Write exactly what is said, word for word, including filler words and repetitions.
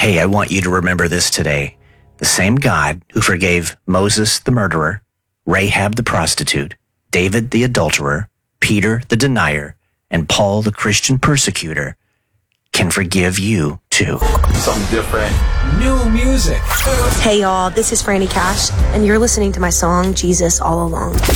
Hey, I want you to remember this today. The same God who forgave Moses the murderer, Rahab the prostitute, David the adulterer, Peter the denier, and Paul the Christian persecutor can forgive you too. Something different. New music. Hey y'all, this is Franny Cash, and you're listening to my song, Jesus All Along.